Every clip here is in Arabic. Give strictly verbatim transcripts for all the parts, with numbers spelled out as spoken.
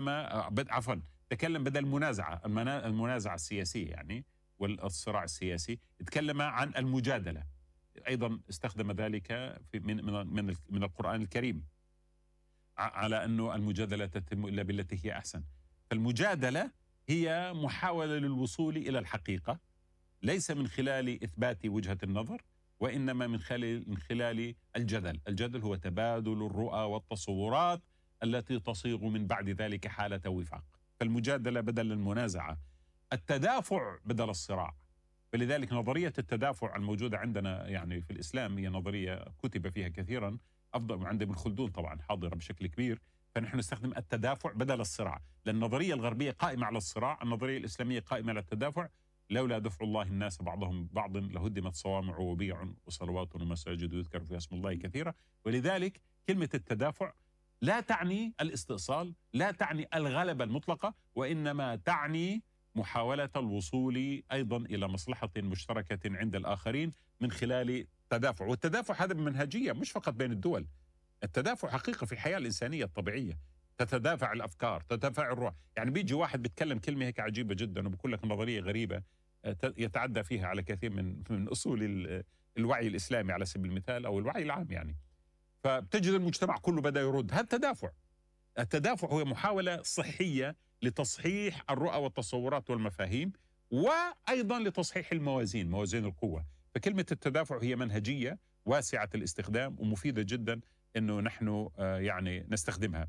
تكلم عفوا تكلم بدل المنازعة المنازعة السياسية يعني والصراع السياسي، تكلم عن المجادلة. أيضا استخدم ذلك في من من من, من القرآن الكريم على أنه المجادلة تتم إلا بالتي هي أحسن. فالمجادلة هي محاولة للوصول إلى الحقيقة، ليس من خلال إثبات وجهة النظر، وإنما من خلال من خلال الجدل. الجدل هو تبادل الرؤى والتصورات التي تصيغ من بعد ذلك حالة وفاق. فالمجادلة بدل المنازعة، التدافع بدل الصراع. فلذلك نظرية التدافع الموجودة عندنا يعني في الإسلام هي نظرية كتب فيها كثيرا، أفضل عند ابن خلدون طبعا حاضرة بشكل كبير. فنحن نستخدم التدافع بدل الصراع، لأن النظرية الغربية قائمة على الصراع، النظرية الإسلامية قائمة على التدافع. لولا دفع الله الناس بعضهم بعض لهدمت صوامع وبيع وصلوات ومساجد يذكر فيها اسم الله كثيرة. ولذلك كلمة التدافع لا تعني الاستئصال، لا تعني الغلبة المطلقة، وإنما تعني محاولة الوصول أيضا إلى مصلحة مشتركة عند الآخرين من خلال تدافع. والتدافع هذا بمنهجية مش فقط بين الدول، التدافع حقيقة في الحياة الإنسانية الطبيعية. تتدافع الأفكار، تتدافع الروح. يعني بيجي واحد بيتكلم كلمة هيك عجيبة جدا وبقول لك نظرية غريبة يتعدى فيها على كثير من من أصول الوعي الإسلامي على سبيل المثال أو الوعي العام يعني، فبتجد المجتمع كله بدأ يرد. هذا التدافع. التدافع هو محاولة صحية لتصحيح الرؤى والتصورات والمفاهيم، وأيضا لتصحيح الموازين، موازين القوة. فكلمة التدافع هي منهجية واسعة الاستخدام ومفيدة جدا أنه نحن يعني نستخدمها.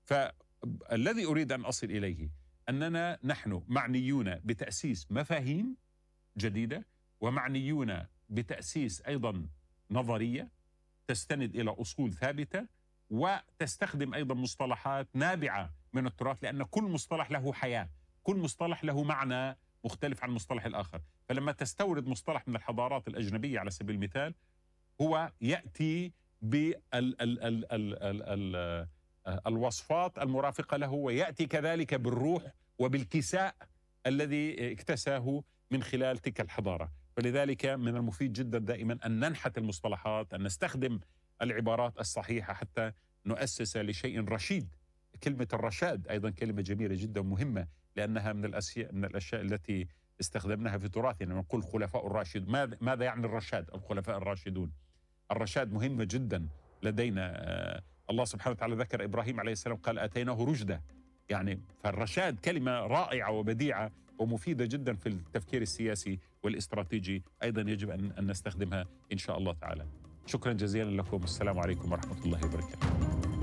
فالذي أريد أن أصل إليه أننا نحن معنيون بتأسيس مفاهيم جديدة، ومعنيون بتأسيس أيضا نظرية تستند إلى أصول ثابتة، وتستخدم أيضا مصطلحات نابعة من التراث، لأن كل مصطلح له حياة، كل مصطلح له معنى مختلف عن المصطلح الآخر. فلما تستورد مصطلح من الحضارات الأجنبية على سبيل المثال، هو يأتي بالوصفات المرافقة له، ويأتي كذلك بالروح وبالكساء الذي اكتساه من خلال تلك الحضارة. فلذلك من المفيد جدا دائما أن ننحت المصطلحات، أن نستخدم العبارات الصحيحة حتى نؤسس لشيء رشيد. كلمة الرشاد أيضا كلمة جميلة جدا مهمة، لأنها من الأشياء من الأشياء التي استخدمناها في تراثنا. يعني نقول خلفاء الراشد، ماذا يعني الرشاد؟ الخلفاء الراشدون. الرشاد مهمة جدا لدينا. آه الله سبحانه وتعالى ذكر إبراهيم عليه السلام قال أتيناه رشدا، يعني فالرشاد كلمة رائعة وبديعة ومفيدة جدا في التفكير السياسي والاستراتيجي، أيضا يجب أن نستخدمها إن شاء الله تعالى. شكرا جزيلا لكم، السلام عليكم ورحمة الله وبركاته.